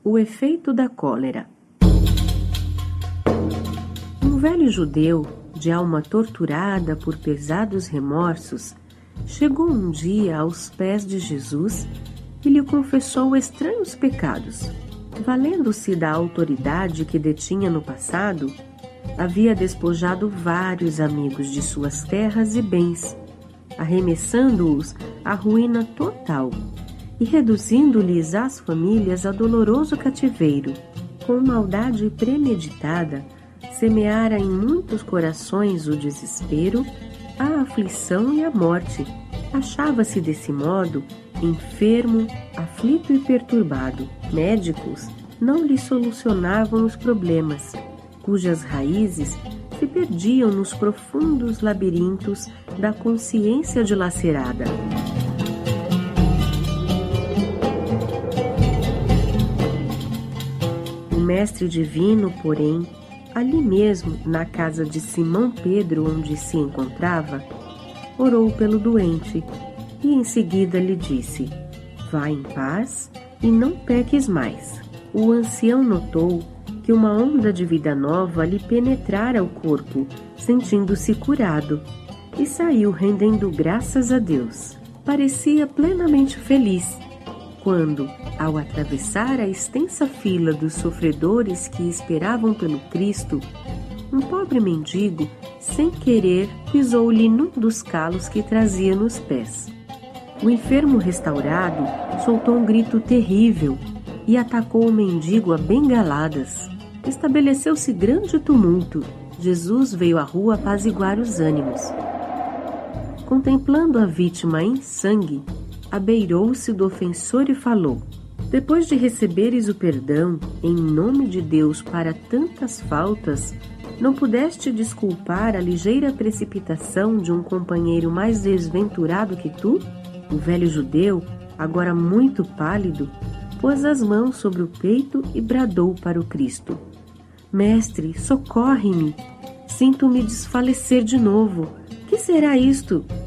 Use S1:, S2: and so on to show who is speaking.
S1: O efeito da cólera. Um velho judeu, de alma torturada por pesados remorsos, chegou um dia aos pés de Jesus e lhe confessou estranhos pecados. Valendo-se da autoridade que detinha no passado, havia despojado vários amigos de suas terras e bens, arremessando-os à ruína total e reduzindo-lhes as famílias a doloroso cativeiro. Com maldade premeditada, semeara em muitos corações o desespero, a aflição e a morte. Achava-se desse modo enfermo, aflito e perturbado. Médicos não lhe solucionavam os problemas, cujas raízes se perdiam nos profundos labirintos da consciência dilacerada. O mestre divino, porém, ali mesmo, na casa de Simão Pedro, onde se encontrava, orou pelo doente e em seguida lhe disse: "Vá em paz e não peques mais." O ancião notou que uma onda de vida nova lhe penetrara o corpo, sentindo-se curado, e saiu rendendo graças a Deus. Parecia plenamente feliz, quando, ao atravessar a extensa fila dos sofredores que esperavam pelo Cristo, um pobre mendigo, sem querer, pisou-lhe num dos calos que trazia nos pés. O enfermo restaurado soltou um grito terrível e atacou o mendigo a bengaladas. Estabeleceu-se grande tumulto. Jesus veio à rua apaziguar os ânimos. Contemplando a vítima em sangue, abeirou-se do ofensor e falou: "Depois de receberes o perdão, em nome de Deus, para tantas faltas, não pudeste desculpar a ligeira precipitação de um companheiro mais desventurado que tu?" O velho judeu, agora muito pálido, pôs as mãos sobre o peito e bradou para o Cristo: "Mestre, socorre-me! Sinto-me desfalecer de novo. Que será isto?